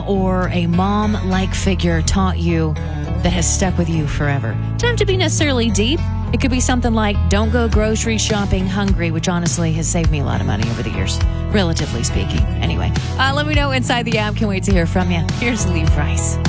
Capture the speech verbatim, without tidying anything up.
or a mom-like figure taught you that has stuck with you forever? It doesn't have to be necessarily deep. It could be something like, don't go grocery shopping hungry, which honestly has saved me a lot of money over the years, relatively speaking. Anyway, uh, let me know inside the app. Can't wait to hear from you. Here's Lee Price.